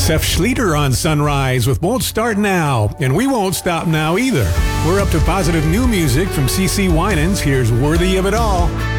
Seth Schleter on Sunrise with Won't Start Now, and we won't stop now either. We're up to positive new music from CeCe Winans. Here's Worthy of It All.